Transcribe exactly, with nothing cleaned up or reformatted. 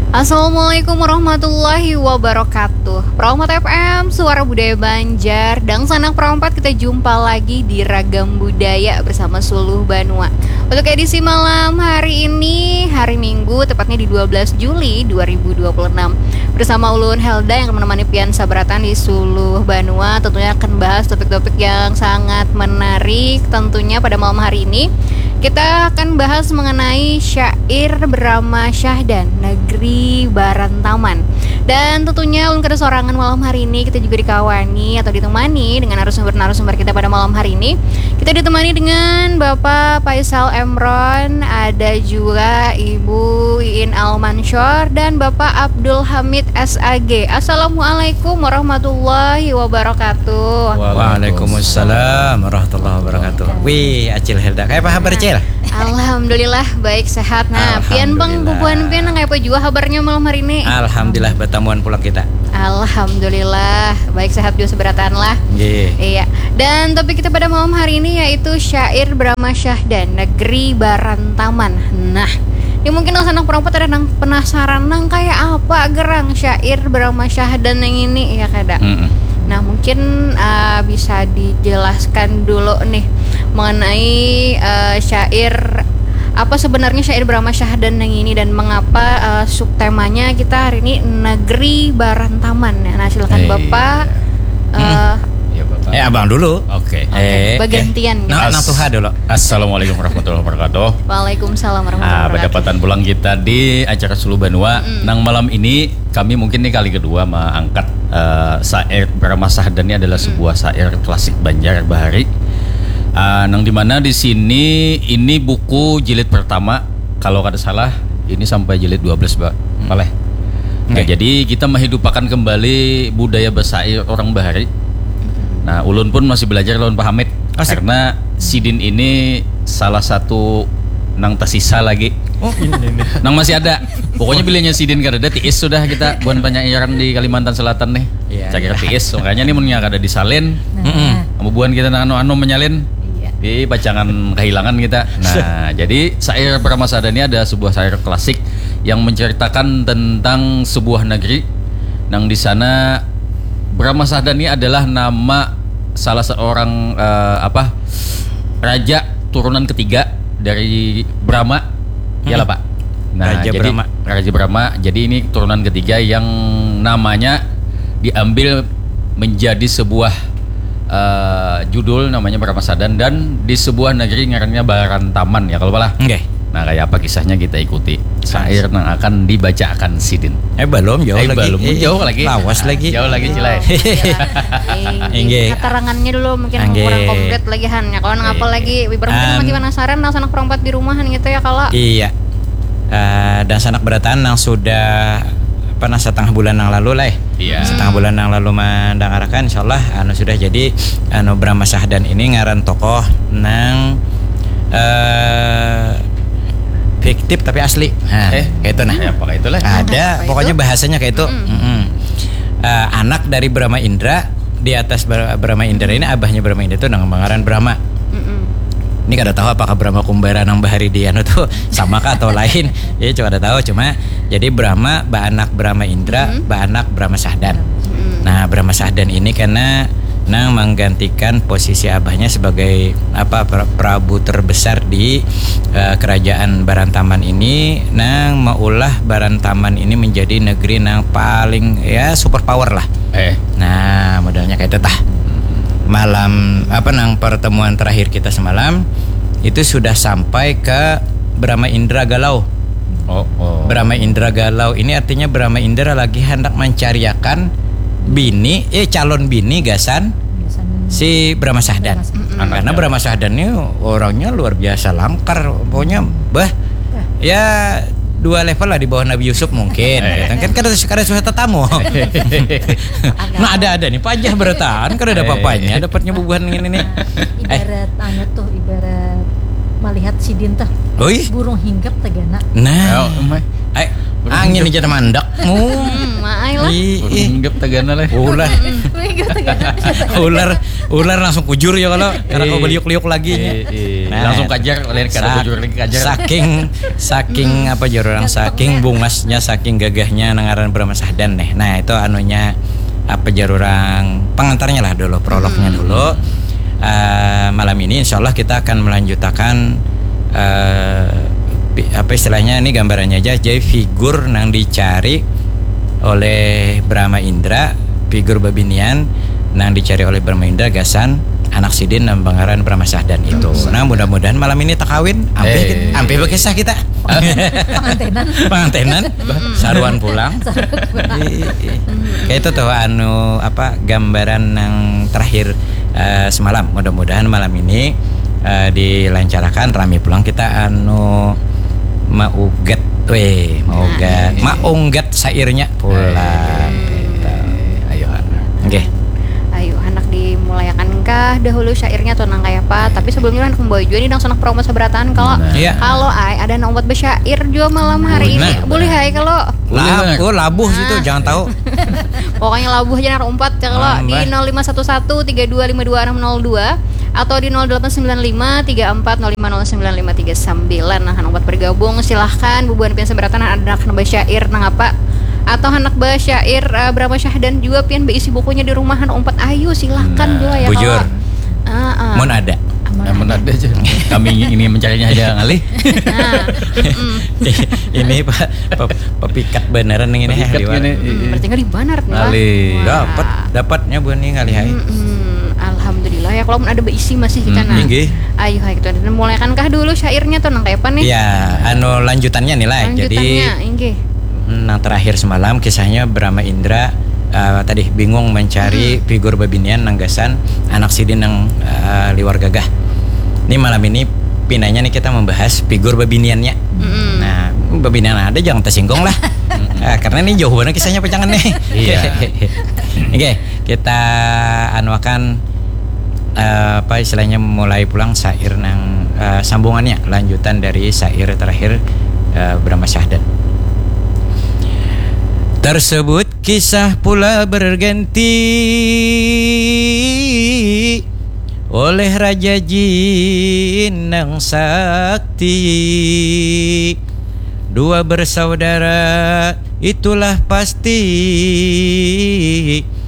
Assalamualaikum warahmatullahi wabarakatuh. Perompat F M, suara budaya Banjar. Dan sanak perompat, kita jumpa lagi di Ragam Budaya bersama Suluh Banua. Untuk edisi malam hari ini, hari Minggu, tepatnya di dua belas Juli dua ribu dua puluh enam, bersama Ulun Helda yang akan menemani Pian Sabratan di Suluh Banua. Tentunya akan bahas topik-topik yang sangat menarik. Tentunya pada malam hari ini kita akan bahas mengenai syair Brahma Syahdan, Negeri Barantaman. Dan tentunya ulun kada sorangan malam hari ini, kita juga dikawani atau ditemani dengan narasumber-narasumber kita pada malam hari ini. Kita ditemani dengan Bapak Faisal Emron, ada juga Ibu Iin Almansyor, dan Bapak Abdul Hamid S A G. Assalamualaikum warahmatullahi wabarakatuh. Waalaikumsalam warahmatullahi wabarakatuh. Wih, Acil Helda, kayak apa kabar, Cil? Alhamdulillah baik sehat. Nah, pian bang bubuan pian kayak apa juga kabarnya malam hari ini? Alhamdulillah bertamuan pulang kita. Alhamdulillah baik sehat juga seberatan lah. Yeah. Iya. Dan topik kita pada malam hari ini yaitu syair Brahma Syahdan, Negeri Barantaman. Nah, ini mungkin anak perempuan ada nang penasaran nang kayak apa gerang syair Brahma Syahdan yang ini ya kada. Mm-mm. Nah, mungkin uh, bisa dijelaskan dulu nih mengenai uh, syair apa sebenarnya syair Brahma Syahdan yang ini dan mengapa uh, subtemanya kita hari ini Negeri Barantaman. Nah, silakan hey. Bapak. Uh, ya, Bapak. Eh, abang dulu. Oke. Okay. Okay. Eh, Bagantian. Nah, nah tuha dulu. Assalamualaikum warahmatullahi wabarakatuh. Waalaikumsalam warahmatullahi ah, wabarakatuh. Berdapatan pulang kita di acara Suluh Banua. Mm. Nang malam ini kami mungkin nih kali kedua mengangkat uh, syair Brahma Syahdan. Ini adalah mm. sebuah syair klasik Banjar Bahari. Uh, nang dimana di sini ini buku jilid pertama, kalau kada salah ini sampai jilid dua belas, Pak. Boleh. Hmm. Nah, okay. Jadi kita menghidupkan kembali budaya bersair orang Bahari. Nah, ulun pun masih belajar lawan Pak Hamid. Asik. Karena Sidin ini salah satu nang tersisa lagi. Oh, ini, ini. Nang masih ada. Pokoknya bilangnya Sidin kada ada tiis sudah kita buat penyairan di Kalimantan Selatan nih. Iya. Cakir tiis. Makanya ini munnya kada disalin. Heeh. Kamu buan kita nang anu-anu menyalin. Di bacangan kehilangan kita. Nah, jadi syair Brahma Syahdan ini ada sebuah syair klasik yang menceritakan tentang sebuah negeri. Nang di sana Brahma Syahdan ini adalah nama salah seorang uh, apa raja turunan ketiga dari Brahma. Hmm. Iyalah, Pak. Nah, Raja jadi Brahma. Raja Brahma. Jadi ini turunan ketiga yang namanya diambil menjadi sebuah Uh, judul namanya Brahma Syahdan dan di sebuah negeri ngarannya Barantaman ya kalau balah. Okay. Nah, kayak apa kisahnya kita ikuti. Syair yang akan dibacakan Sidin. Eh belum jauh eh, lagi. Belum eh, jauh lagi. Lawas nah, lagi. Jauh lagi Cilai. Ini keterangannya dulu mungkin kurang komplit lagi Han. Ya kalau ngapa lagi Wibar mungkin masih penasaran nang sanak perempat di rumahan gitu ya kalau. Iya. Uh, dan sanak beratan yang sudah pernah setengah bulan yang lalu lah iya. Setengah bulan yang lalu mendangarakan insyaallah anu sudah jadi anu Brahma Syahdan ini ngaran tokoh nang uh, fiktif tapi asli. Nah, eh, kayak itu nah. Ya, apa itu lah. Ada pokoknya bahasanya kayak itu. Mm-hmm. Uh, anak dari Brahma Indra, di atas Brahma Indra ini abahnya Brahma Indra itu nang ngaran Brahma. Ini kada tahu apakah Brahma Kumbara nang Bahari di anu tuh sama kah atau lain. Ya cuma kada tahu cuma jadi Brahma ba anak Brahma Indra, mm-hmm. ba anak Brahma Syahdan. Mm-hmm. Nah, Brahma Syahdan ini karena nang menggantikan posisi abahnya sebagai apa prabu terbesar di uh, kerajaan Barantaman ini, nang maulah Barantaman ini menjadi negeri nang paling ya super power lah. Eh. Nah, modelnya kayak itu tah. Malam apa nang pertemuan terakhir kita semalam itu sudah sampai ke Brahma Indra Galau. Oh, oh. Brahma Indra Galau ini artinya Brahma Indra lagi hendak mencariakan bini, eh calon bini gasan si Brahma Syahdan. Mm-hmm. Karena Brahma Syahdan ini orangnya luar biasa langkar, pokoknya bah ya dua level lah di bawah Nabi Yusuf mungkin. Kan kada kada susah tetamu. Nah ada ada nih pajah beratan, kada ada papanya, dapatnya bubuhan ini nih. Ibarat anu tuh ibarat melihat Sidin tuh. Burung hinggap tegana. Nah, eh angin aja mandak. Hmm, maai lah. Hinggap tegana lah. Ular. Ular Ular langsung kujur ya kalau karena kau beliuk-liuk lagi. Nah, langsung kajar oleh karena kujur lagi kajar. Saking saking apa jar orang saking bungasnya saking gagahnya nangaran Brahma Sahdan nih. Nah, itu anunya apa jar orang pengantarnya lah dulu prolognya dulu. Uh, malam ini insya Allah kita akan melanjutkan uh, apa istilahnya ini gambarannya aja jadi figur yang dicari oleh Brahma Indra, figur babinian yang dicari oleh Brahma Indra gasan anak sidin dan bangaran Brahma Sahdan itu. Nah mudah-mudahan malam ini tak kawin ampe eh. ampe bekesah kita Pengantenan. pengantenan saruan pulang. Kayak itu tuh anu apa gambaran yang terakhir uh, semalam. Mudah-mudahan malam ini uh, dilancarkan rame pulang kita anu maugat weh maugat Nah. maunggat sairnya pulang. Ayo. Oke. Ayo anak dimulayankah dahulu syairnya atau nang kayak apa? Tapi sebelumnya anak membawa juga nih nang sonak promo seberataan kalau Nah. Iya. kalau ai ada nang buat besyair juga malam hari ini. Nah. Boleh hai kalau Lab, oh, labuh situ jangan tahu. pokoknya labuh aja nang empat ya kalau di Nambah. nol lima satu satu tiga dua lima dua enam nol dua atau di nol delapan sembilan lima tiga empat nol lima nol sembilan lima tiga sembilan. Nah, anak buat bergabung silahkan bubuhan pian seberatan ada anak besyair nang apa? Atau anak basyair uh, Brahma Sahdan juga pian beisi bukunya di rumahan empat ayo silahkan Nah, juga ya bujur. kalau uh, uh. Mun ada. Namun ada aja. Kami ini mencarinya aja ngalih. Nah, mm, Ini Pak pe- pepikat beneran yang ini Pepikat di mana? ini. mm, berarti nggak di banar nih lah. Ngalih. Wah. Dapat dapatnya buat nih kali hai. Mm-mm, alhamdulillah ya kalau ada beisi masih kita Mm, nah. inggih. Ayo hai kita dan mulaikan kah dulu syairnya tuh nang kayak apa nih? Ya, anu lanjutannya nih lah. Jadi Lanjutannya, inggih. nah terakhir semalam kisahnya Brahma Indra uh, tadi bingung mencari Hmm. figur babinian nanggasan anak sidin yang uh, liwar gagah. Ini malam ini pindahnya nih kita membahas figur babiniannya. Mm-mm. Nah, babinian ada jangan tersinggung lah. Ah, karena ini jauh banget kisahnya pecangan nih. Iya. Oke, kita anuakan uh, apa istilahnya mulai pulang syair nang uh, sambungannya lanjutan dari syair terakhir uh, Brahma Sahdan. Tersebut kisah pula berganti oleh Raja Jin yang sakti. Dua bersaudara itulah pasti